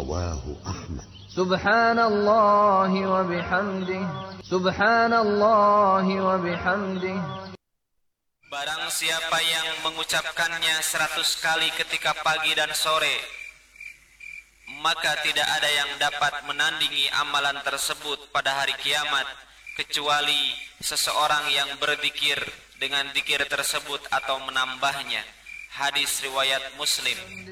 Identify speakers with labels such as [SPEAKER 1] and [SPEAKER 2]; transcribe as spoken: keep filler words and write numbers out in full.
[SPEAKER 1] Rawahu Ahmad.
[SPEAKER 2] Subhanallah wa bihamdih. Subhanallah wa bihamdih.
[SPEAKER 3] Barang siapa yang mengucapkannya seratus kali ketika pagi dan sore, maka tidak ada yang dapat menandingi amalan tersebut pada hari kiamat kecuali seseorang yang berzikir dengan zikir tersebut atau menambahnya. Hadis riwayat Muslim.